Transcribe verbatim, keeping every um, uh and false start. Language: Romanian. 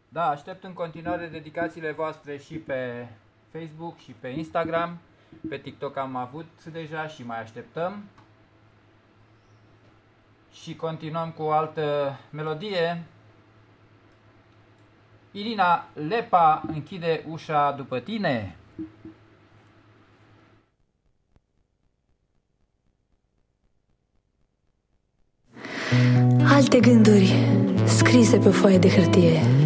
Da, aștept în continuare dedicațiile voastre și pe Facebook și pe Instagram. Pe TikTok am avut deja și mai așteptăm. Și continuăm cu o altă melodie. Irina Lepa închide ușa după tine. Alte gânduri scrise pe foaie de hârtie,